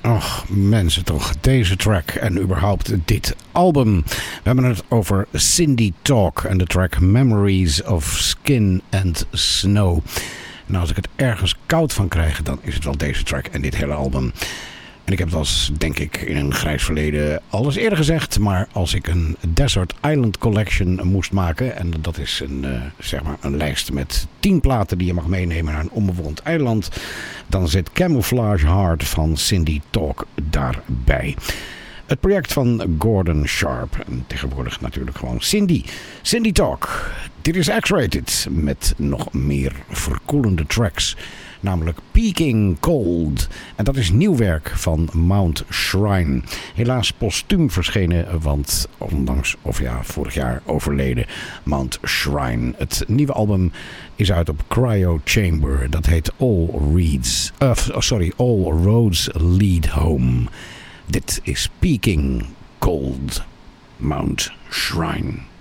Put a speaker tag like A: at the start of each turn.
A: Och, mensen toch, deze track en überhaupt dit album. We hebben het over Cindy Talk en de track Memories of Skin and Snow. En als ik het ergens koud van krijg, dan is het wel deze track en dit hele album. En ik heb het als, denk ik, in een grijs verleden al eens eerder gezegd. Maar als ik een Desert Island Collection moest maken. En dat is een lijst met 10 platen die je mag meenemen naar een onbewoond eiland. Dan zit Camouflage Heart van Cindy Talk daarbij. Het project van Gordon Sharp. En tegenwoordig natuurlijk gewoon Cindy. Cindy Talk. Dit is X-Rated. Met nog meer verkoelende tracks. Namelijk Peaking Cold. En dat is nieuw werk van Mount Shrine. Helaas postuum verschenen, want vorig jaar overleden Mount Shrine. Het nieuwe album is uit op Cryo Chamber. Dat heet All Roads Lead Home. Dit is Peaking Cold, Mount Shrine.